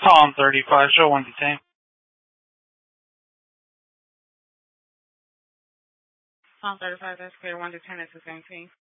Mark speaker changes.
Speaker 1: Palm 35, show 1 to 10.
Speaker 2: Palm 35, that's clear. 1 to 10 is the same thing.